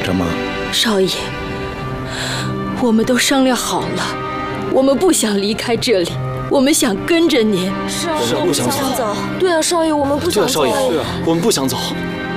着吗？ 少爷，我们都商量好了，我们不想离开这里，我们想跟着您。 是啊， 我们不想走。 对啊，少爷，我们不想走。 对啊，少爷，我们不想走。